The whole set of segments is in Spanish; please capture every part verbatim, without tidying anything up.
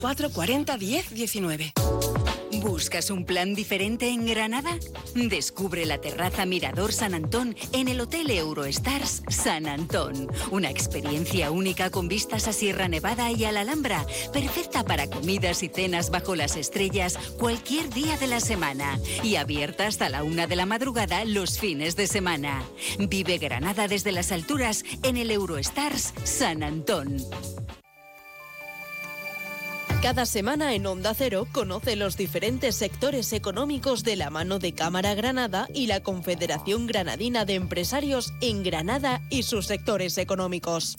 cuatro cuarenta diez diecinueve. ¿Buscas un plan diferente en Granada? Descubre la terraza Mirador San Antón en el Hotel Eurostars San Antón. Una experiencia única con vistas a Sierra Nevada y a la Alhambra, perfecta para comidas y cenas bajo las estrellas cualquier día de la semana y abierta hasta la una de la madrugada los fines de semana. Vive Granada desde las alturas en el Eurostars San Antón. Cada semana en Onda Cero conoce los diferentes sectores económicos de la mano de Cámara Granada y la Confederación Granadina de Empresarios en Granada y sus sectores económicos.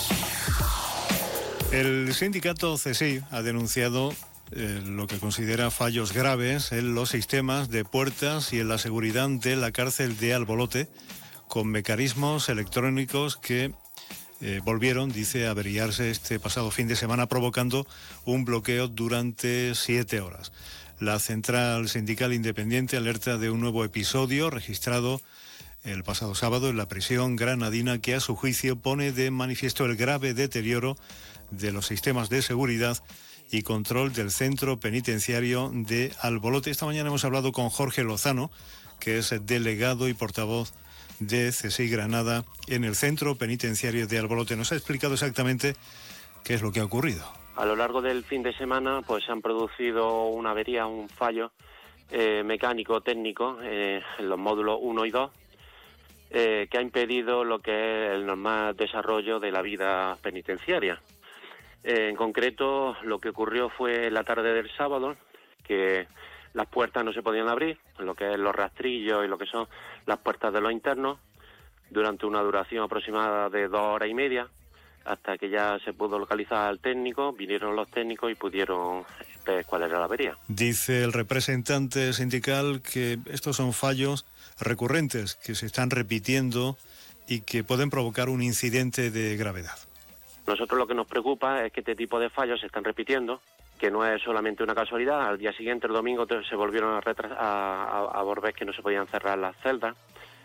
El sindicato C S I ha denunciado eh, lo que considera fallos graves en los sistemas de puertas y en la seguridad de la cárcel de Albolote, con mecanismos electrónicos que Eh, volvieron, dice, a averiarse este pasado fin de semana, provocando un bloqueo durante siete horas. La Central Sindical Independiente alerta de un nuevo episodio registrado el pasado sábado en la prisión granadina, que a su juicio pone de manifiesto el grave deterioro de los sistemas de seguridad y control del centro penitenciario de Albolote. Esta mañana hemos hablado con Jorge Lozano, que es delegado y portavoz de C S I Granada en el centro penitenciario de Albolote. Nos ha explicado exactamente qué es lo que ha ocurrido. A lo largo del fin de semana pues se han producido una avería, un fallo eh, mecánico técnico eh, en los módulos uno y dos eh, que ha impedido lo que es el normal desarrollo de la vida penitenciaria. Eh, en concreto, lo que ocurrió fue la tarde del sábado, que las puertas no se podían abrir, lo que es los rastrillos y lo que son las puertas de los internos, durante una duración aproximada de dos horas y media, hasta que ya se pudo localizar al técnico, vinieron los técnicos y pudieron ver cuál era la avería. Dice el representante sindical que estos son fallos recurrentes, que se están repitiendo y que pueden provocar un incidente de gravedad. Nosotros lo que nos preocupa es que este tipo de fallos se están repitiendo, que no es solamente una casualidad. Al día siguiente, el domingo, se volvieron a, retras- a, a, a volver que no se podían cerrar las celdas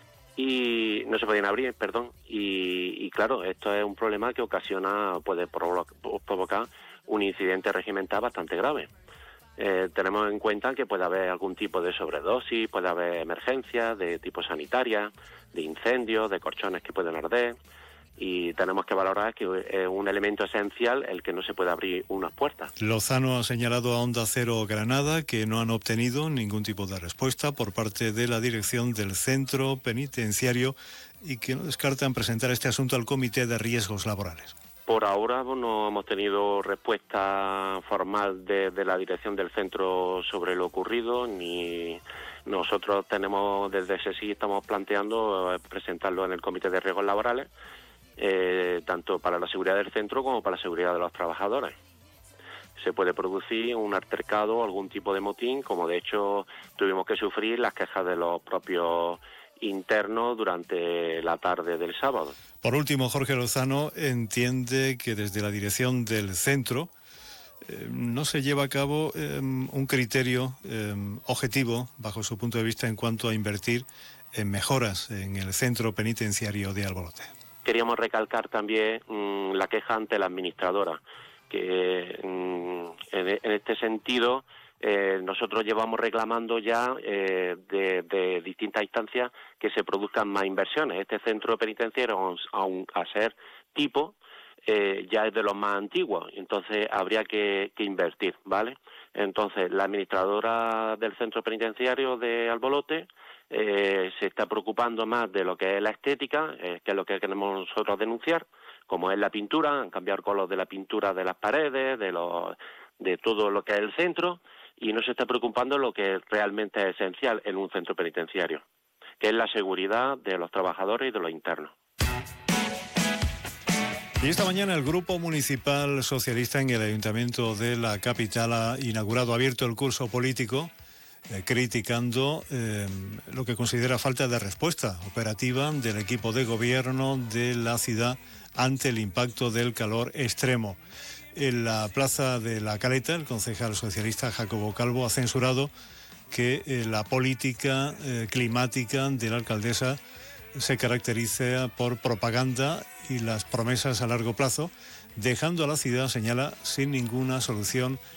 y no se podían abrir, perdón, y, y claro, esto es un problema que ocasiona, puede provo- provocar un incidente regimental bastante grave. Eh, tenemos en cuenta que puede haber algún tipo de sobredosis, puede haber emergencias de tipo sanitaria, de incendios, de colchones que pueden arder, y tenemos que valorar que es un elemento esencial el que no se puede abrir unas puertas. Lozano ha señalado a Onda Cero Granada que no han obtenido ningún tipo de respuesta por parte de la dirección del centro penitenciario y que no descartan presentar este asunto al Comité de Riesgos Laborales. Por ahora no hemos tenido respuesta formal de, de la dirección del centro sobre lo ocurrido, ni nosotros tenemos desde C S I estamos planteando presentarlo en el Comité de Riesgos Laborales, Eh, tanto para la seguridad del centro como para la seguridad de los trabajadores. Se puede producir un altercado o algún tipo de motín, como de hecho tuvimos que sufrir las quejas de los propios internos durante la tarde del sábado. Por último, Jorge Lozano entiende que desde la dirección del centro eh, no se lleva a cabo eh, un criterio eh, objetivo, bajo su punto de vista, en cuanto a invertir en mejoras en el centro penitenciario de Albolote. Queríamos recalcar también mmm, la queja ante la administradora, que mmm, en, en este sentido eh, nosotros llevamos reclamando ya eh, de, de distintas instancias que se produzcan más inversiones. Este centro penitenciario, aun a ser tipo, eh, ya es de los más antiguos, entonces habría que, que invertir, ¿vale? Entonces, la administradora del centro penitenciario de Albolote Eh, se está preocupando más de lo que es la estética, eh, que es lo que queremos nosotros denunciar, como es la pintura, han cambiado el color de la pintura de las paredes, de, los, de todo lo que es el centro, y no se está preocupando lo que realmente es esencial en un centro penitenciario, que es la seguridad de los trabajadores y de los internos. Y esta mañana el Grupo Municipal Socialista en el Ayuntamiento de la capital ha inaugurado, ha abierto el curso político Eh, criticando eh, lo que considera falta de respuesta operativa del equipo de gobierno de la ciudad ante el impacto del calor extremo. En la plaza de La Caleta, el concejal socialista Jacobo Calvo ha censurado que eh, la política eh, climática de la alcaldesa se caracteriza por propaganda y las promesas a largo plazo dejando a la ciudad, señala, sin ninguna solución